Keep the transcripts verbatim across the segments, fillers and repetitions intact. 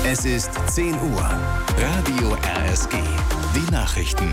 Es ist zehn Uhr. Radio R S G. Die Nachrichten.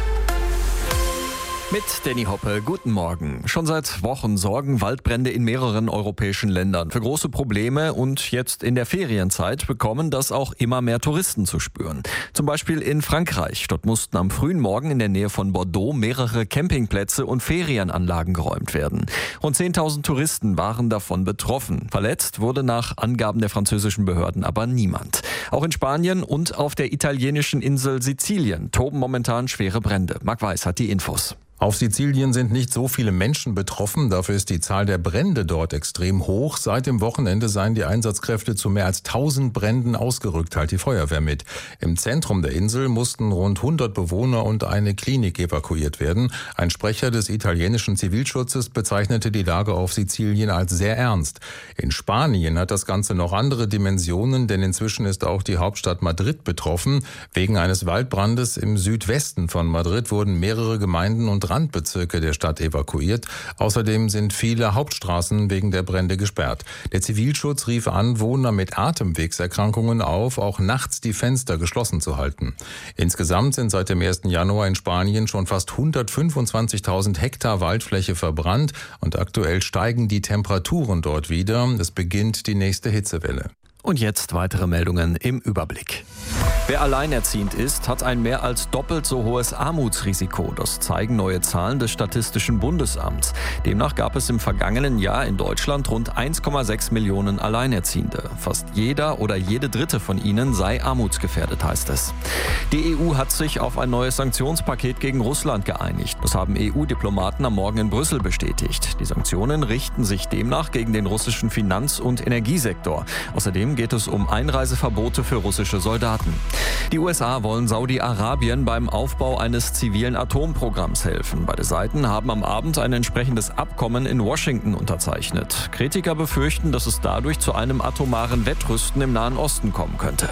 Mit Danny Hoppe, guten Morgen. Schon seit Wochen sorgen Waldbrände in mehreren europäischen Ländern für große Probleme und jetzt in der Ferienzeit bekommen das auch immer mehr Touristen zu spüren. Zum Beispiel in Frankreich. Dort mussten am frühen Morgen in der Nähe von Bordeaux mehrere Campingplätze und Ferienanlagen geräumt werden. Rund zehntausend Touristen waren davon betroffen. Verletzt wurde nach Angaben der französischen Behörden aber niemand. Auch in Spanien und auf der italienischen Insel Sizilien toben momentan schwere Brände. Marc Weiß hat die Infos. Auf Sizilien sind nicht so viele Menschen betroffen, dafür ist die Zahl der Brände dort extrem hoch. Seit dem Wochenende seien die Einsatzkräfte zu mehr als tausend Bränden ausgerückt, teilt die Feuerwehr mit. Im Zentrum der Insel mussten rund hundert Bewohner und eine Klinik evakuiert werden. Ein Sprecher des italienischen Zivilschutzes bezeichnete die Lage auf Sizilien als sehr ernst. In Spanien hat das Ganze noch andere Dimensionen, denn inzwischen ist auch die Hauptstadt Madrid betroffen. Wegen eines Waldbrandes im Südwesten von Madrid wurden mehrere Gemeinden und Randbezirke der Stadt evakuiert. Außerdem sind viele Hauptstraßen wegen der Brände gesperrt. Der Zivilschutz rief Anwohner mit Atemwegserkrankungen auf, auch nachts die Fenster geschlossen zu halten. Insgesamt sind seit dem ersten Januar in Spanien schon fast hundertfünfundzwanzigtausend Hektar Waldfläche verbrannt und aktuell steigen die Temperaturen dort wieder. Es beginnt die nächste Hitzewelle. Und jetzt weitere Meldungen im Überblick. Wer alleinerziehend ist, hat ein mehr als doppelt so hohes Armutsrisiko. Das zeigen neue Zahlen des Statistischen Bundesamts. Demnach gab es im vergangenen Jahr in Deutschland rund eins Komma sechs Millionen Alleinerziehende. Fast jeder oder jede dritte von ihnen sei armutsgefährdet, heißt es. Die E U hat sich auf ein neues Sanktionspaket gegen Russland geeinigt. Das haben E U-Diplomaten am Morgen in Brüssel bestätigt. Die Sanktionen richten sich demnach gegen den russischen Finanz- und Energiesektor. Außerdem geht es um Einreiseverbote für russische Soldaten. Die U S A wollen Saudi-Arabien beim Aufbau eines zivilen Atomprogramms helfen. Beide Seiten haben am Abend ein entsprechendes Abkommen in Washington unterzeichnet. Kritiker befürchten, dass es dadurch zu einem atomaren Wettrüsten im Nahen Osten kommen könnte.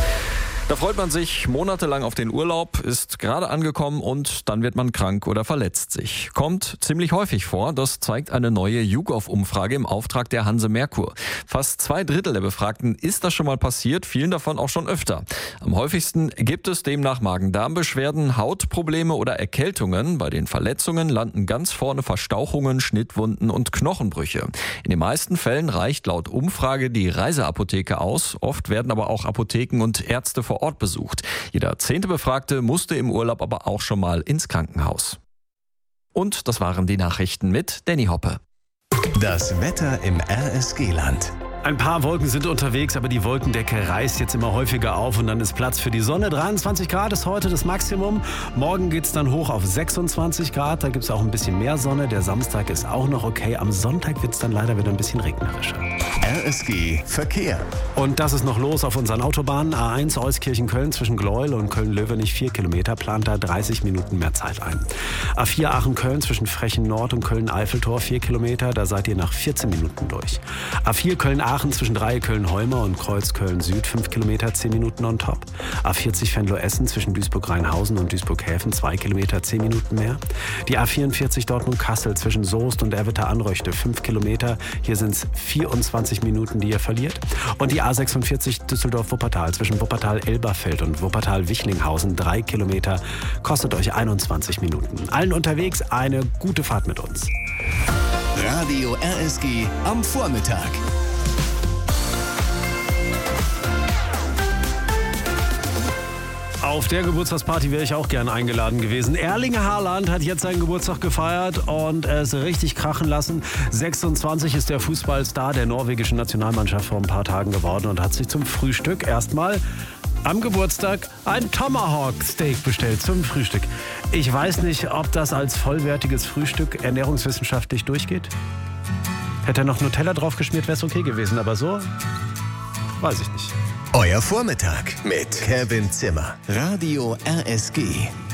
Da freut man sich monatelang auf den Urlaub, ist gerade angekommen und dann wird man krank oder verletzt sich. Kommt ziemlich häufig vor, das zeigt eine neue YouGov-Umfrage im Auftrag der Hanse Merkur. Fast zwei Drittel der Befragten ist das schon mal passiert, vielen davon auch schon öfter. Am häufigsten gibt es demnach Magen-Darm-Beschwerden, Hautprobleme oder Erkältungen. Bei den Verletzungen landen ganz vorne Verstauchungen, Schnittwunden und Knochenbrüche. In den meisten Fällen reicht laut Umfrage die Reiseapotheke aus. Oft werden aber auch Apotheken und Ärzte vor Ort besucht. Jeder zehnte Befragte musste im Urlaub aber auch schon mal ins Krankenhaus. Und das waren die Nachrichten mit Danny Hoppe. Das Wetter im R S G-Land. Ein paar Wolken sind unterwegs, aber die Wolkendecke reißt jetzt immer häufiger auf und dann ist Platz für die Sonne. dreiundzwanzig Grad ist heute das Maximum. Morgen geht es dann hoch auf sechsundzwanzig Grad. Da gibt es auch ein bisschen mehr Sonne. Der Samstag ist auch noch okay. Am Sonntag wird es dann leider wieder ein bisschen regnerischer. R S G Verkehr. Und das ist noch los auf unseren Autobahnen. A eins Euskirchen-Köln zwischen Gleuel und Köln-Löwenich vier Kilometer, plant da dreißig Minuten mehr Zeit ein. A vier Aachen-Köln zwischen Frechen-Nord und Köln-Eiffeltor vier Kilometer, da seid ihr nach vierzehn Minuten durch. A vier Köln-Aachen zwischen Dreie Köln-Holmer und Kreuz Köln-Süd fünf Kilometer, zehn Minuten on top. A vierzig Venlo-Essen zwischen Duisburg-Rheinhausen und Duisburg-Häfen zwei Kilometer, zehn Minuten mehr. Die A vierundvierzig Dortmund-Kassel zwischen Soest und Erwitter-Anröchte fünf Kilometer. Hier sind es vierundzwanzig Minuten, die ihr verliert. Und die A sechsundvierzig Düsseldorf-Wuppertal zwischen Wuppertal-Elberfeld und Wuppertal-Wichlinghausen drei Kilometer, kostet euch einundzwanzig Minuten. Allen unterwegs eine gute Fahrt mit uns. Radio R S G am Vormittag. Auf der Geburtstagsparty wäre ich auch gern eingeladen gewesen. Erling Haaland hat jetzt seinen Geburtstag gefeiert und es richtig krachen lassen. sechsundzwanzig ist der Fußballstar der norwegischen Nationalmannschaft vor ein paar Tagen geworden und hat sich zum Frühstück erstmal am Geburtstag ein Tomahawk-Steak bestellt zum Frühstück. Ich weiß nicht, ob das als vollwertiges Frühstück ernährungswissenschaftlich durchgeht. Hätte er noch Nutella draufgeschmiert, wäre es okay gewesen, aber so weiß ich nicht. Euer Vormittag mit Kevin Zimmer. Radio R S G.